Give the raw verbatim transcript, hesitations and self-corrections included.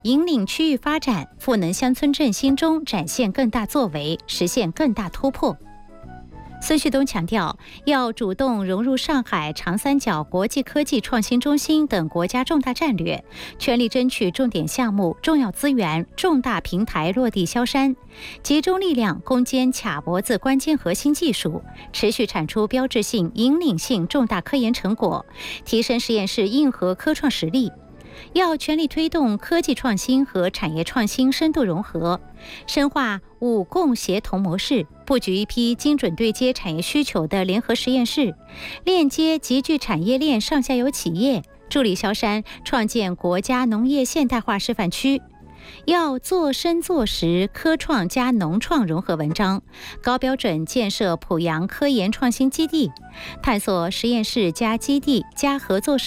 引领区域发展，赋能乡村振兴中展现更大作为，实现更大突破。孙旭东强调，要主动融入上海、长三角国际科技创新中心等国家重大战略，全力争取重点项目、重要资源、重大平台落地萧山，集中力量攻坚卡脖子关键核心技术，持续产出标志性、引领性重大科研成果，提升实验室硬核科创实力。要全力推动科技创新和产业创新深度融合，深化五共协同模式，布局一批精准对接产业需求的联合实验室，链接集聚产业链上下游企业，助力萧山创建国家农业现代化示范区。要做深做实科创加农创融合文章，高标准建设濮阳科研创新基地，探索实验室加基地加合作